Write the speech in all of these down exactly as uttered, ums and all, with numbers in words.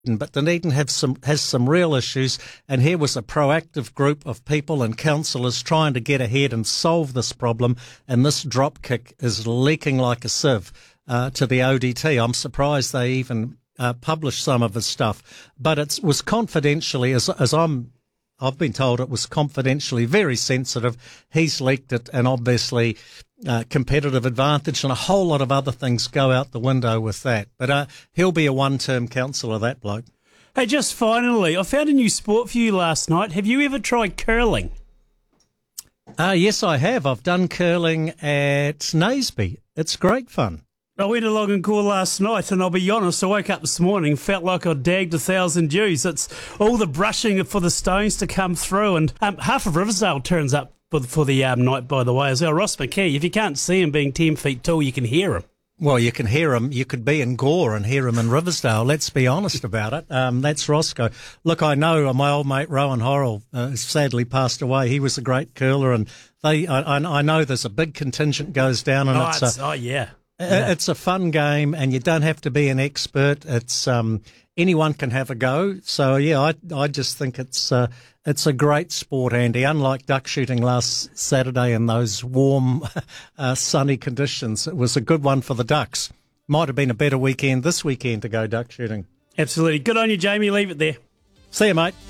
but Dunedin have some, has some real issues, and here was a proactive group of people and councillors trying to get ahead and solve this problem, and this drop kick is leaking like a sieve uh, to the O D T. I'm surprised they even uh, published some of his stuff, but it was confidentially, as, as I'm I've been told it was confidentially very sensitive. He's leaked it, and obviously uh, competitive advantage and a whole lot of other things go out the window with that. But uh, he'll be a one-term councillor, that bloke. Hey, just finally, I found a new sport for you last night. Have you ever tried curling? Uh, yes, I have. I've done curling at Naseby. It's great fun. I went along and call last night, and I'll be honest, I woke up this morning, felt like I'd dagged a thousand Jews. It's all the brushing for the stones to come through, and um, half of Riversdale turns up for, for the um, night, by the way, as well. Ross McKee, if you can't see him being ten feet tall, you can hear him. Well, you can hear him. You could be in Gore and hear him in Riversdale. Let's be honest about it. Um, that's Roscoe. Look, I know my old mate Rowan Horrell uh, sadly passed away. He was a great curler, and they. I, I know there's a big contingent goes down, and Oh, it's, it's, a, oh yeah. Yeah. It's a fun game, and you don't have to be an expert. It's um, anyone can have a go. So yeah, I I just think it's uh, it's a great sport, Andy. Unlike duck shooting last Saturday in those warm, uh, sunny conditions, it was a good one for the ducks. Might have been a better weekend this weekend to go duck shooting. Absolutely. Good on you, Jamie. Leave it there. See you, mate.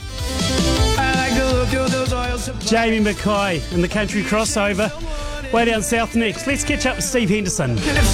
Jamie Mackay in the country crossover. Way down south next. Let's catch up with Steve Henderson.